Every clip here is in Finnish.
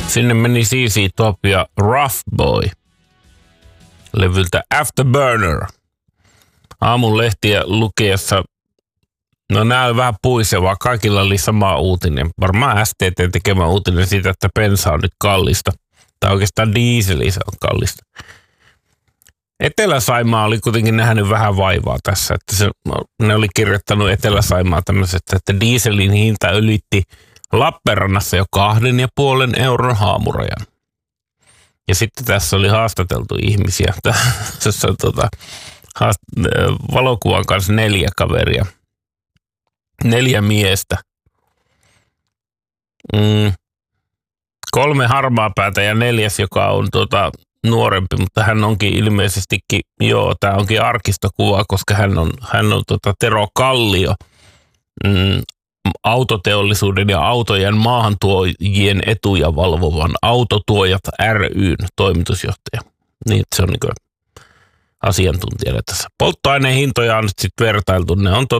Sinne meni CC Top ja Rough Boy levyltä Afterburner. Aamun lehtiä lukiessa, no nää oli vähän puisevaa, kaikilla oli sama uutinen. Varmaan STT tekemä uutinen siitä, että bensa on nyt kallista. Tai oikeastaan dieseli se on kallista. Etelä-Saimaa oli kuitenkin nähnyt vähän vaivaa tässä, että ne oli kirjoittanut Etelä-Saimaa tämmöisestä, että dieselin hinta ylitti Lappeenrannassa jo 2,5 euron haamurajan. Ja sitten tässä oli haastateltu ihmisiä. Tässä on valokuvan kanssa 4 kaveria. 4 miestä. 3 harmaapäätä ja 4, joka on nuorempi, mutta hän onkin ilmeisestikin, tää onkin arkistokuva, koska hän on Tero Kallio, autoteollisuuden ja autojen maahantuojien etuja valvovan Autotuojat ry:n toimitusjohtaja. Niin, se on niin asiantuntijalle tässä. Polttoaineen hintoja on nyt sitten vertailtu. Ne on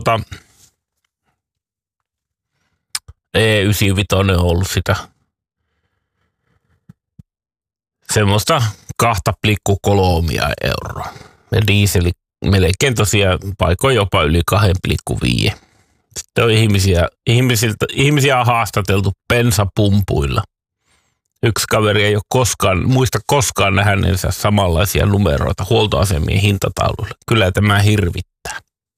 E95 on ollut sitä semmoista 2,3 euroa. Ja dieseli melkein tosiaan paikoin jopa yli 2,5. Sitten on ihmisiä on haastateltu bensapumpuilla. Yksi kaveri ei ole muista koskaan nähneensä samanlaisia numeroita huoltoasemien hintatauluilla. Kyllä tämä hirvittää.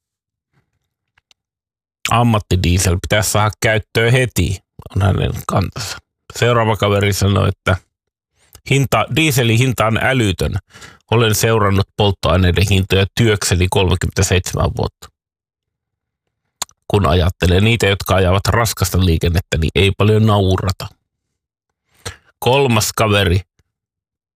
Ammattidiesel pitäisi saada käyttöön heti, on hänen kantansa. Seuraava kaveri sanoi, että dieselin hinta on älytön. Olen seurannut polttoaineiden hintoja työkseni 37 vuotta. Kun ajattelee niitä, jotka ajavat raskasta liikennettä, niin ei paljon naurata. Kolmas kaveri